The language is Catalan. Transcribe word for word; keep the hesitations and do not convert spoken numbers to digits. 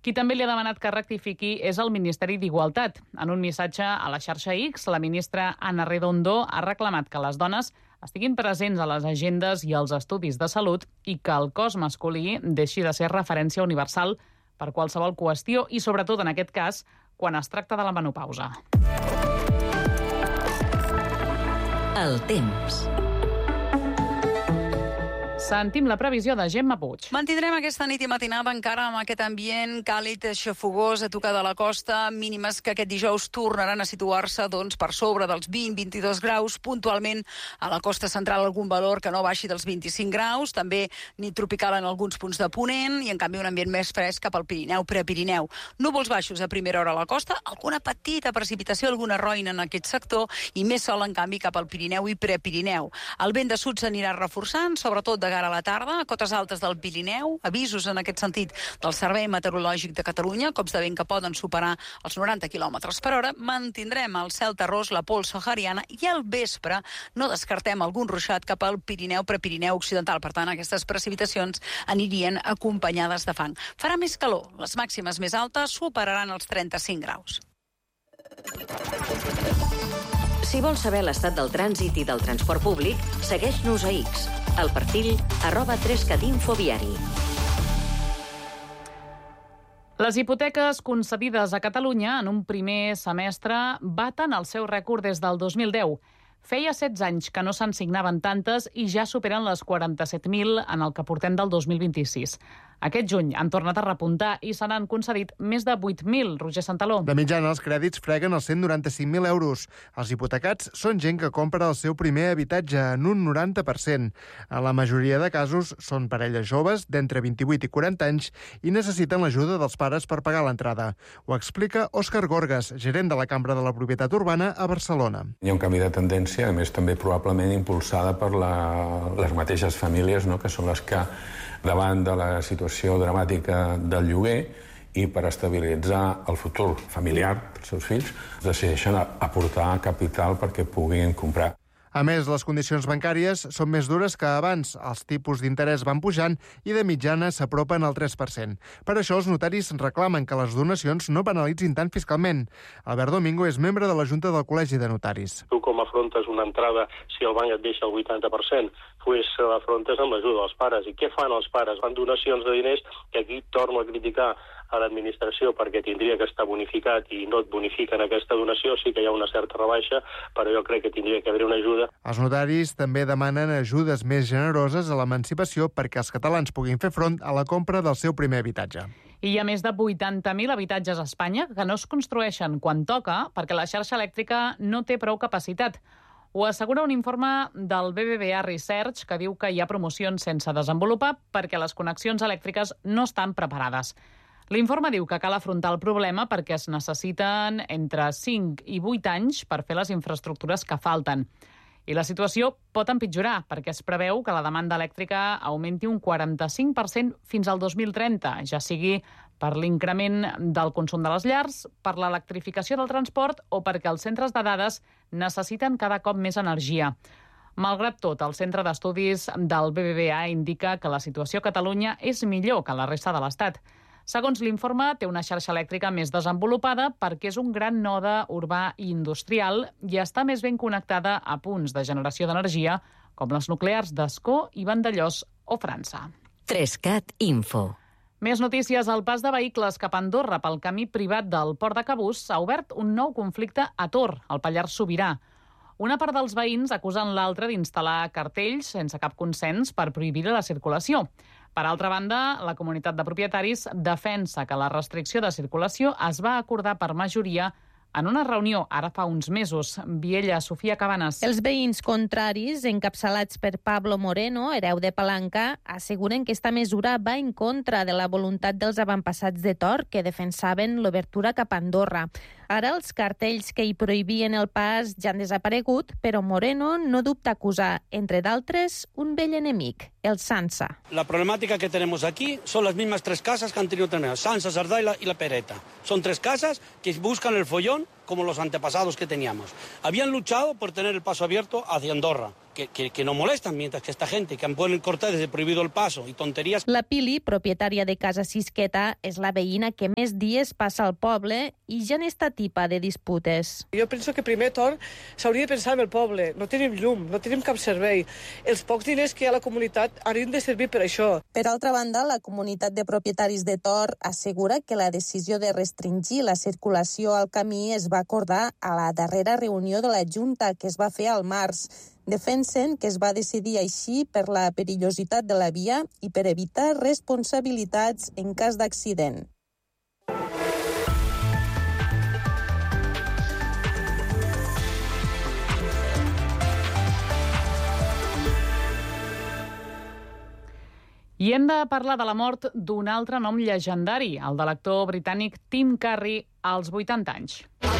Qui també li ha demanat que rectifiqui és el Ministeri d'Igualtat. En un missatge a la xarxa X, la ministra Ana Redondo ha reclamat que les dones estiguin presents a les agendes i als estudis de salut i que el cos masculí deixi de ser referència universal per qualsevol qüestió i, sobretot en aquest cas, quan es tracta de la menopausa. El temps. Sentim la previsió de Gemma Puig. Mantindrem aquesta nit i matinada encara amb aquest ambient càlid, xafogós a tocar de la costa, mínimes que aquest dijous tornaran a situar-se doncs, per sobre dels vint a vint-i-dos graus, puntualment a la costa central algun valor que no baixi dels vint-i-cinc graus, també nit tropical en alguns punts de Ponent i en canvi un ambient més fresc cap al Pirineu, Prepirineu. Núvols baixos a primera hora a la costa, alguna petita precipitació, alguna roina en aquest sector i més sol en canvi cap al Pirineu i Prepirineu. El vent de sud s'anirà reforçant, sobretot de cara a la tarda, a cotes altes del Pirineu, avisos en aquest sentit del Servei Meteorològic de Catalunya, cops de vent que poden superar els noranta quilòmetres per hora. Mantindrem el cel terrós, la pols sahariana i al vespre no descartem algun ruixat cap al Pirineu, Prepirineu occidental. Per tant, aquestes precipitacions anirien acompanyades de fang. Farà més calor, les màximes més altes superaran els trenta-cinc graus. Si vols saber l'estat del trànsit i del transport públic, segueix-nos a X, al perfil arroba tres cat info viari. Les hipoteques concedides a Catalunya en un primer semestre baten el seu rècord des del dos mil deu. Feia setze anys que no se'n signaven tantes i ja superen les quaranta-set mil en el que portem del dos mil vint-i-sis. Aquest juny han tornat a repuntar i se n'han concedit més de vuit mil, Roger Santaló. De mitjana, els crèdits freguen els cent noranta-cinc mil euros. Els hipotecats són gent que compra el seu primer habitatge en un noranta per cent. En la majoria de casos són parelles joves d'entre vint-i-vuit i quaranta anys i necessiten l'ajuda dels pares per pagar l'entrada. Ho explica Òscar Gorgas, gerent de la Cambra de la Propietat Urbana a Barcelona. Hi ha un canvi de tendència, a més també probablement impulsada per la, les mateixes famílies, no?, que són les que davant de la situació dramàtica del lloguer i per estabilitzar el futur familiar dels seus fills, decideixen aportar capital perquè puguin comprar. A més, les condicions bancàries són més dures que abans. Els tipus d'interès van pujant i de mitjana s'apropen al tres per cent. Per això, els notaris reclamen que les donacions no penalitzin tant fiscalment. Albert Domingo és membre de la Junta del Col·legi de Notaris. Tu com afrontes una entrada si el banc et deixa el vuitanta per cent? Pues l'afrontes amb l'ajuda dels pares. I què fan els pares? Fan donacions de diners que aquí torno a criticar a l'administració perquè tindria que estar bonificat i no et bonifiquen aquesta donació, sí que hi ha una certa rebaixa, però jo crec que tindria que haver una ajuda. Els notaris també demanen ajudes més generoses a l'emancipació perquè els catalans puguin fer front a la compra del seu primer habitatge. I hi ha més de vuitanta mil habitatges a Espanya que no es construeixen quan toca perquè la xarxa elèctrica no té prou capacitat. Ho assegura un informe del B B V A Research que diu que hi ha promocions sense desenvolupar perquè les connexions elèctriques no estan preparades. L'informe diu que cal afrontar el problema perquè es necessiten entre cinc i vuit anys per fer les infraestructures que falten. I la situació pot empitjorar perquè es preveu que la demanda elèctrica augmenti un quaranta-cinc per cent fins al dos mil trenta, ja sigui per l'increment del consum de les llars, per l'electrificació del transport o perquè els centres de dades necessiten cada cop més energia. Malgrat tot, el Centre d'Estudis del B B V A indica que la situació a Catalunya és millor que la resta de l'Estat. Segons l'informe, té una xarxa elèctrica més desenvolupada perquè és un gran node urbà i industrial i està més ben connectada a punts de generació d'energia com les nuclears d'Ascó i Vandellòs o França. tres cat info. Més notícies. El pas de vehicles cap a Andorra pel camí privat del Port de Cabús ha obert un nou conflicte a Tor, al Pallars Sobirà. Una part dels veïns acusen l'altra d'instal·lar cartells sense cap consens per prohibir la circulació. Per altra banda, la comunitat de propietaris defensa que la restricció de circulació es va acordar per majoria en una reunió ara fa uns mesos. Viella, Sofia Cabanes. Els veïns contraris, encapçalats per Pablo Moreno, hereu de Palanca, asseguren que esta mesura va en contra de la voluntat dels avantpassats de Tor, que defensaven l'obertura cap a Andorra. Ara els cartells que hi prohibien el pas ja han desaparegut, però Moreno no dubta acusar, entre d'altres, un vell enemic, el Sansa. La problemática que tenemos aquí son las mismas tres casas que han tenido terminadas, Sansa, Sardá y la, y la Pereta. Son tres casas que buscan el follón como los antepasados que teníamos. Habían luchado por tener el paso abierto hacia Andorra, que, que, que no molestan, mientras que esta gente que han pueden cortar desde prohibido el paso y tonterías. La Pili, propietària de Casa Sisqueta, és la veïna que més dies passa al poble i ja n'està tipa de disputes. Jo penso que primer torn s'hauria de pensar en el poble. No tenim llum, no tenim cap servei. Els pocs diners que hi ha a la comunitat haurien de servir per això. Per altra banda, la comunitat de propietaris de Tor assegura que la decisió de restringir la circulació al camí es va acordar a la darrera reunió de la Junta que es va fer al març. Defensen que es va decidir així per la perillositat de la via i per evitar responsabilitats en cas d'accident. I hem de parlar de la mort d'un altre nom llegendari, el de l'actor britànic Tim Curry, als vuitanta anys.